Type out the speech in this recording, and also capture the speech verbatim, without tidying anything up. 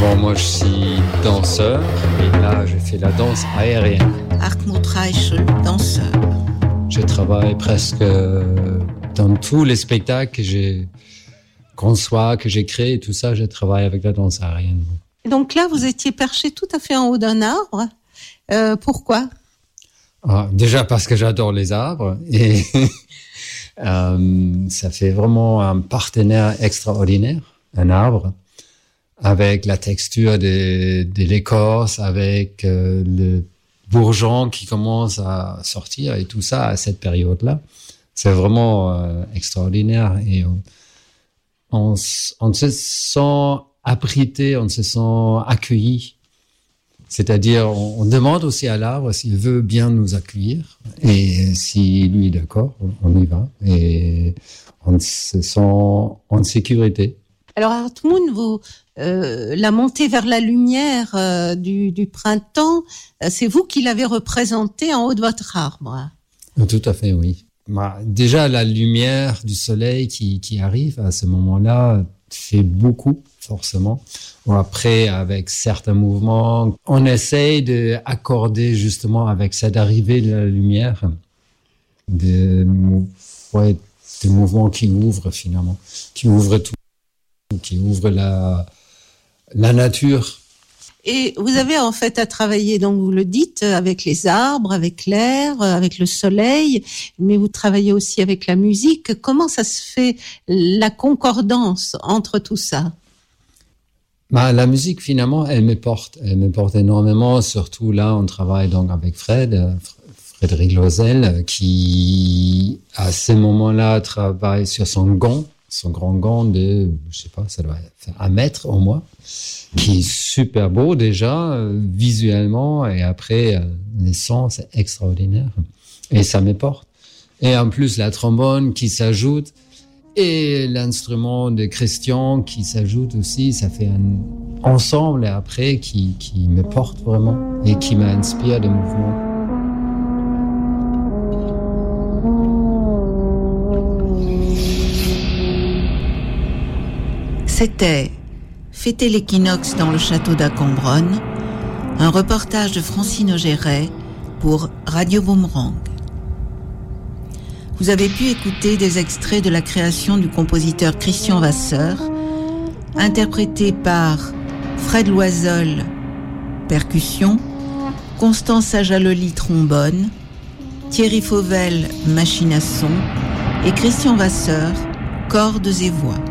Bon, moi, je suis danseur et là, je fais la danse aérienne. Hartmut Reichel, danseur. Je travaille presque dans tous les spectacles que j'ai conçois, que j'ai créés et tout ça, je travaille avec la danse aérienne. Et donc là, vous étiez perché tout à fait en haut d'un arbre. Euh, pourquoi ? Ah, déjà parce que j'adore les arbres et euh, ça fait vraiment un partenaire extraordinaire, un arbre, avec la texture de, de l'écorce, avec euh, le bourgeon qui commence à sortir et tout ça à cette période-là. C'est vraiment euh, extraordinaire et on, on, on se sent abrité, on se sent accueilli. C'est-à-dire, on, on demande aussi à l'arbre s'il veut bien nous accueillir et si lui est d'accord, on, on y va et on se sent en sécurité. Alors Hartmut, vous, euh, la montée vers la lumière euh, du, du printemps, euh, c'est vous qui l'avez représentée en haut de votre arbre. Tout à fait, oui. Bah, déjà, la lumière du soleil qui, qui arrive à ce moment-là fait beaucoup, forcément. Bon, après, avec certains mouvements, on essaye d'accorder justement avec cette arrivée de la lumière des, ouais, des mouvements qui ouvrent finalement, qui ouvrent tout. qui ouvre la, la nature. Et vous avez en fait à travailler, donc vous le dites, avec les arbres, avec l'air, avec le soleil, mais vous travaillez aussi avec la musique. Comment ça se fait, la concordance entre tout ça ? Bah, la musique, finalement, elle me porte. Elle me porte énormément, surtout là, on travaille donc avec Fred, Frédéric Loisel, qui, à ce moment-là, travaille sur son gant, son grand gant de, je sais pas, ça doit faire un mètre au moins, qui est super beau déjà, euh, visuellement, et après, euh, les sons, c'est extraordinaire. Et ça me porte. Et en plus, la trombone qui s'ajoute, et l'instrument de Christian qui s'ajoute aussi, ça fait un ensemble, et après, qui, qui me porte vraiment, et qui m'inspire de mouvements. C'était Fêter l'équinoxe dans le château d'Acambronne, un reportage de Francine Augéret pour Radio Boomerang. Vous avez pu écouter des extraits de la création du compositeur Christian Vasseur, interprété par Fred Loisel, percussion, Constance Ajaloli, trombone, Thierry Fauvel, machine à son, et Christian Vasseur, cordes et voix.